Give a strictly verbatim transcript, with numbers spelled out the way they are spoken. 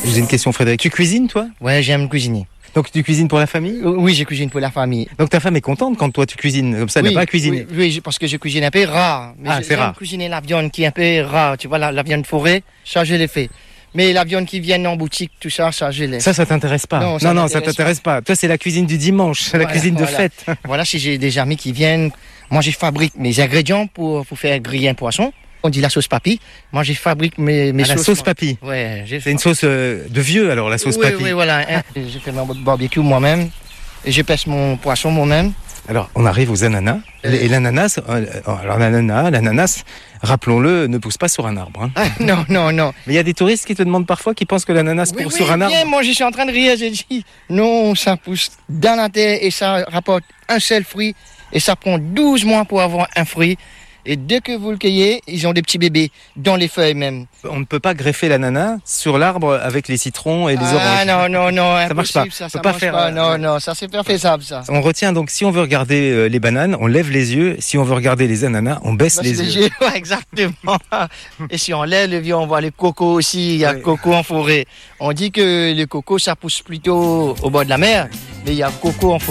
J'ai une question, Frédéric. Tu cuisines, toi? Ouais, j'aime cuisiner. Donc tu cuisines pour la famille? Oui, je cuisine pour la famille. Donc ta femme est contente quand toi tu cuisines comme ça, elle oui, n'a pas à cuisiner? Oui, oui, parce que je cuisine un peu rare. Mais ah, je, c'est rare. cuisiner la viande qui est un peu rare. Tu vois, la, la viande forêt, ça je l'ai fait. Mais la viande qui vient en boutique, tout ça, ça je l'ai. Ça, ça t'intéresse pas? Non, ça non, non, ça t'intéresse pas. pas. Toi, c'est la cuisine du dimanche, c'est voilà, la cuisine de voilà. fête. Voilà, si j'ai des amis qui viennent, moi je fabrique mes ingrédients pour, pour faire griller un poisson. On dit la sauce papy. Moi, je fabrique mes, mes ah, sauces. La sauce papy. Ouais. C'est une sauce euh, de vieux, alors, la sauce oui, papy. Oui, voilà. Hein. J'ai fait mon barbecue moi-même. Et je pèse mon poisson moi-même. Alors, on arrive aux ananas. Euh... Et l'ananas, alors l'ananas, l'ananas, rappelons-le, ne pousse pas sur un arbre. Hein. Ah, non, non, non. Mais il y a des touristes qui te demandent parfois, qui pensent que l'ananas oui, pousse oui, sur un arbre. Bien, moi, je suis en train de rire. J'ai dit, non, ça pousse dans la terre et ça rapporte un seul fruit. Et ça prend douze mois pour avoir un fruit. Et dès que vous le cueillez, ils ont des petits bébés, dans les feuilles même. On ne peut pas greffer l'ananas sur l'arbre avec les citrons et les ah, oranges. Ah non, non, non, ça marche pas. Ça, on ça peut pas marche faire. Pas. Non, non, ça c'est pas faisable ça. On retient donc, si on veut regarder euh, les bananes, on lève les yeux. Si on veut regarder les ananas, on baisse, baisse les, les yeux. yeux. Exactement. Et si on lève les yeux, on voit les cocos aussi. Il y a oui. coco en forêt. On dit que les cocos, ça pousse plutôt au bord de la mer, mais il y a coco en forêt.